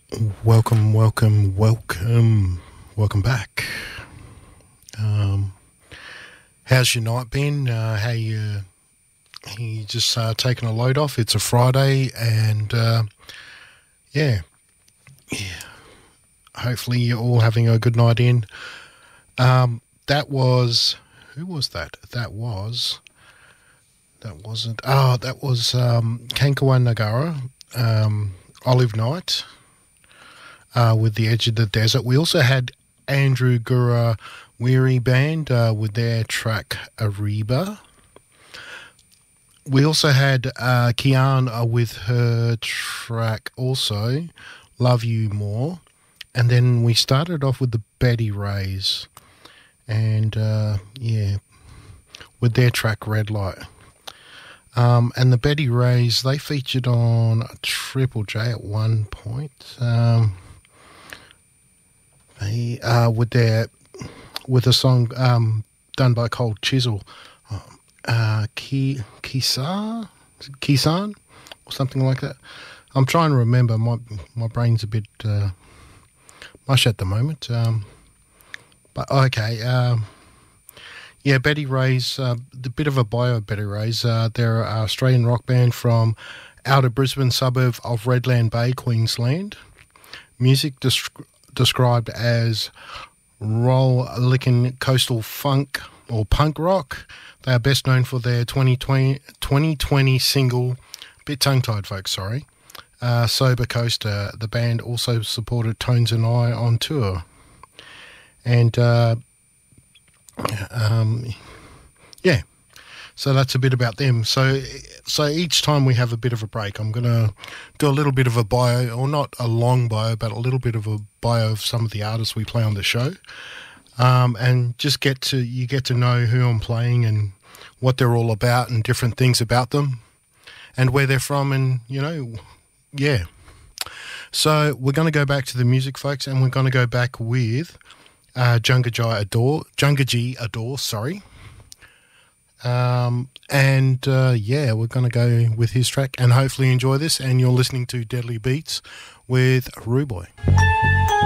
Welcome back. How's your night been? How you just taking a load off? It's a Friday, and yeah. Hopefully you're all having a good night in. That was who was that? That wasn't. That was Kankawa Nagara, Olive Night. With The Edge of the Desert. We also had Andrew Gura Weary Band with their track Ariba. We also had Kian with her track also Love You More. And then we started off with the Betty Rays and with their track Red Light. And the Betty Rays, they featured on Triple J at one point. With a song done by Cold Chisel, Kisan or something like that. I'm trying to remember. My brain's a bit mush at the moment. But okay. Betty Rays. The bit of a bio of Betty Rays. They're an Australian rock band from outer Brisbane suburb of Redland Bay, Queensland. Music described as roll-licking coastal funk or punk rock. They are best known for their 2020 single, bit tongue-tied folks, sorry, Sober Coaster. The band also supported Tones and I on tour. And so that's a bit about them. So each time we have a bit of a break, I'm going to do a little bit of a bio, or not a long bio, but a little bit of a bio of some of the artists we play on the show, and just get to know who I'm playing and what they're all about and different things about them and where they're from, and So we're going to go back to the music, folks, and we're going to go back with Jungaji Adore, sorry. We're going to go with his track and hopefully enjoy this. And you're listening to Deadly Beats with Ruboy.